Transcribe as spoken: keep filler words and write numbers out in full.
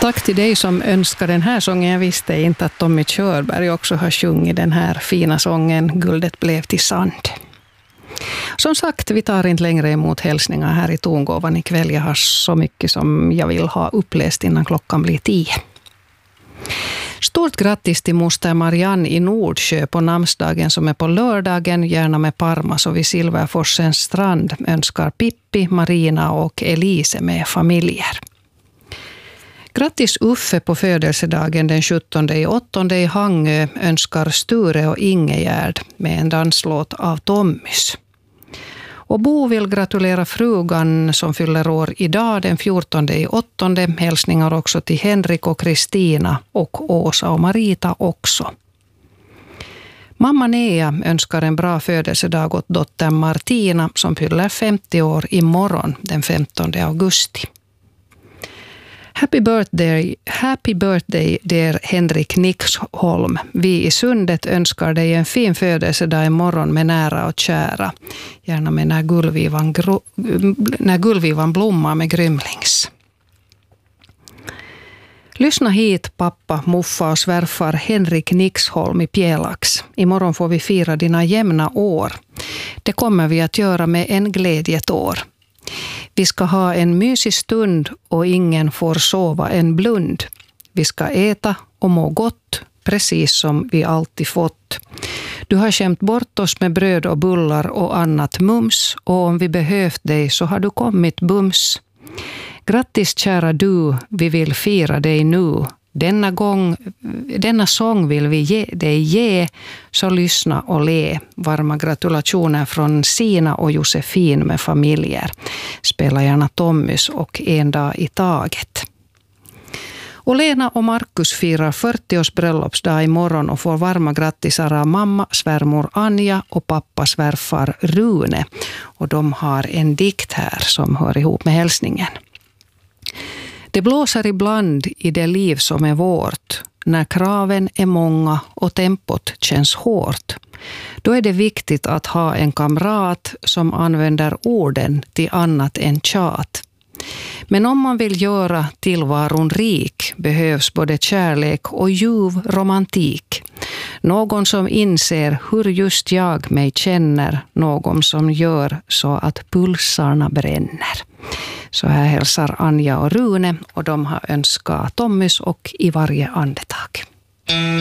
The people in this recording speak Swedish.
Tack till dig som önskar den här sången. Jag visste inte att Tommy Körberg också har sjungit den här fina sången Guldet blev till sand. Som sagt, vi tar inte längre emot hälsningar här i Tongåvan ikväll. Jag har så mycket som jag vill ha uppläst innan klockan blir tio. Stort grattis till moster Marianne i Nordsjö på namnsdagen som är på lördagen, gärna med Parmas och vid Silverforsens strand, önskar Pippi, Marina och Elise med familjer. Grattis Uffe på födelsedagen den sjuttonde i åttonde i Hangö, önskar Sture och Ingegärd med en danslåt av Tommys. Och Bo vill gratulera frugan som fyller år idag den fjortonde i åttonde. Hälsningar också till Henrik och Kristina och Åsa och Marita också. Mamma Nea önskar en bra födelsedag åt dottern Martina som fyller femtio år imorgon den femtonde augusti. Happy birthday, happy birthday dear Henrik Nixholm. Vi i Sundet önskar dig en fin födelsedag imorgon med nära och kära. Gärna med när gullvivan, gro, när gullvivan blommar med grymlings. Lyssna hit pappa, muffa och svärfar Henrik Nixholm i Pjelax. Imorgon får vi fira dina jämna år. Det kommer vi att göra med en glädjetår. Vi ska ha en mysig stund och ingen får sova en blund. Vi ska äta och må gott, precis som vi alltid fått. Du har skämt bort oss med bröd och bullar och annat mums, och om vi behövt dig så har du kommit bums. Grattis kära du, vi vill fira dig nu. Denna gång, denna sång vill vi ge dig ge, så lyssna och le. Varma gratulationer från Sina och Josefin med familjer. Spela gärna Tommys och En dag i taget. Och Lena och Markus firar fyrtioårs bröllopsdag imorgon och får varma grattisar av mamma, svärmor Anja och pappa svärfar Rune. Och de har en dikt här som hör ihop med hälsningen. Det blåser ibland i det liv som är vårt, när kraven är många och tempot känns hårt. Då är det viktigt att ha en kamrat som använder orden till annat än tjat. Men om man vill göra tillvaron rik behövs både kärlek och ljuv romantik. Någon som inser hur just jag mig känner, någon som gör så att pulsarna bränner. Så här hälsar Anja och Rune och de har önskat Tommys och I varje andetag.